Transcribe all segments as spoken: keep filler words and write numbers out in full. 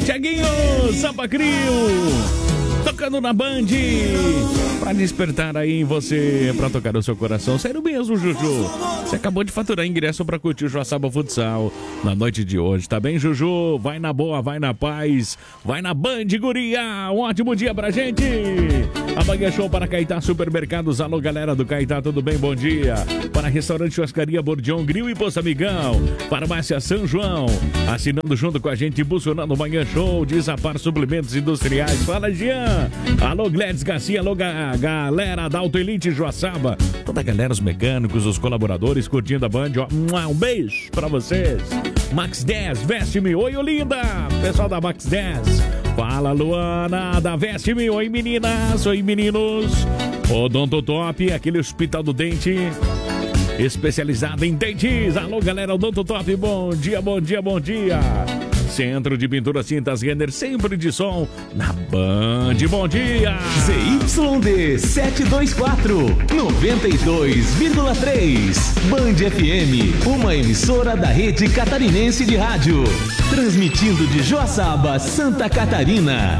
Tiaguinho, Sampa Crio, tocando na Band, pra despertar aí em você, pra tocar o seu coração. Sério mesmo, Juju. Você acabou de faturar ingresso pra curtir o Joaçaba Futsal na noite de hoje, tá bem, Juju? Vai na boa, vai na paz, vai na Band, guria. Um ótimo dia pra gente. Amanhã show para Caetá Supermercados. Alô, galera do Caetá, tudo bem? Bom dia. Para Restaurante Churrascaria Bordião Grill e Poço Amigão. Farmácia São João. Assinando junto com a gente, impulsionando o Manhã Show. Desapar Suplementos Industriais. Fala, Jean. Alô, Gladys Garcia. Alô, ga galera da Auto Elite Joaçaba. Toda a galera, os mecânicos, os colaboradores curtindo a Band. Ó, um beijo pra vocês. Max dez, veste-me. Oi, Olinda. Pessoal da Max dez. Fala, Luana, da Veste-me. Oi, meninas. Oi, meninos. Odonto Top, aquele hospital do dente especializado em dentes. Alô, galera, Odonto Top. Bom dia, bom dia, bom dia. Centro de Pintura Cintas Renner, sempre de som na Band. Bom dia. Z Y D setecentos e vinte e quatro, noventa e dois vírgula três. Band F M, uma emissora da rede catarinense de rádio. Transmitindo de Joaçaba, Santa Catarina.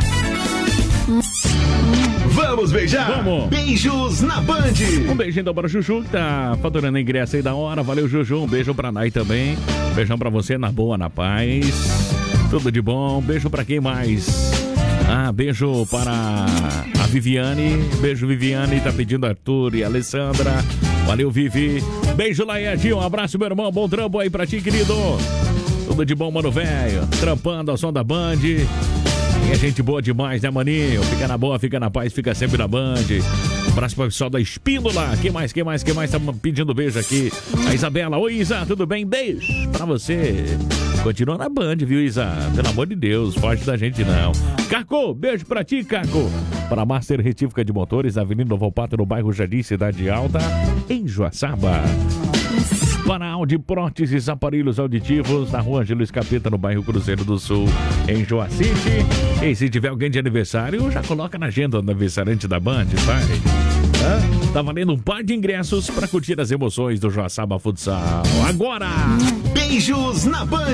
Vamos beijar? Vamos! Beijos na Band! Um beijinho então para o Juju, que tá faturando ingresso aí da hora. Valeu, Juju. Um beijo pra Nai também. Beijão pra você, na boa, na paz. Tudo de bom. Beijo pra quem mais? Ah, beijo para a Viviane. Beijo, Viviane. Tá pedindo Arthur e Alessandra. Valeu, Vivi. Beijo, Laedinho. Um abraço, meu irmão. Bom trampo aí pra ti, querido. Tudo de bom, mano, velho. Trampando ao som da Band. E a gente boa demais, né, maninho? Fica na boa, fica na paz, fica sempre na Band. Um abraço para o pessoal da Espíndola. Quem mais, quem mais, quem mais tá pedindo beijo aqui? A Isabela. Oi, Isa, tudo bem? Beijo pra você. Continua na Band, viu, Isa? Pelo amor de Deus, foge da gente não. Caco, beijo pra ti, Caco. Para Master Retífica de Motores, Avenida Novo Pato, no bairro Jardim, Cidade Alta, em Joaçaba. Para Audi Próteses, aparelhos auditivos, na rua Angelo Escapeta, no bairro Cruzeiro do Sul, em Joacite. E se tiver alguém de aniversário, já coloca na agenda do aniversariante da Band, vai. Hã? Tá valendo um par de ingressos para curtir as emoções do Joaçaba Futsal. Agora! Beijos na Band!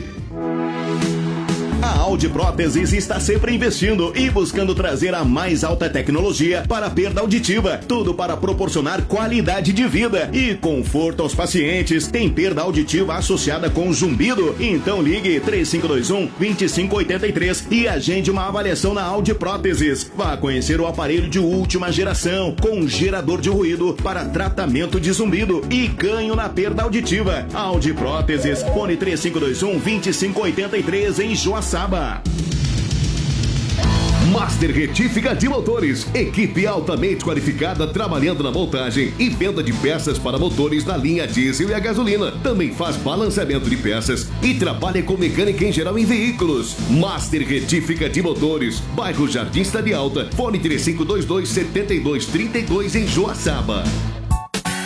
A Audi Próteses está sempre investindo e buscando trazer a mais alta tecnologia para a perda auditiva. Tudo para proporcionar qualidade de vida e conforto aos pacientes. Tem perda auditiva associada com zumbido? Então ligue três cinco dois um, dois cinco oito três e agende uma avaliação na Audi Próteses. Vá conhecer o aparelho de última geração com gerador de ruído para tratamento de zumbido e ganho na perda auditiva. Audi Próteses, fone três cinco dois um, dois cinco oito três em Joaçaba. Master Retífica de Motores, equipe altamente qualificada trabalhando na montagem e venda de peças para motores na linha diesel e a gasolina. Também faz balanceamento de peças e trabalha com mecânica em geral em veículos. Master Retífica de Motores, bairro Jardim Cidade Alta, fone três cinco dois dois, sete dois três dois em Joaçaba.